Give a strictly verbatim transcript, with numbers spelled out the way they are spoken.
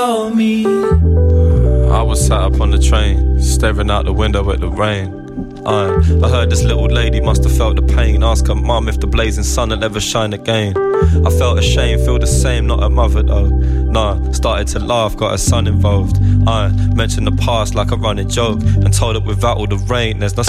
me. I was sat up on the train, staring out the window at the rain. Uh, I heard this little lady must have felt the pain. Ask her mum if the blazing sun will ever shine again. I felt ashamed, feel the same, not her mother though. Nah, started to laugh, got her son involved. I mentioned the past like a running joke, and told her without all the rain there's no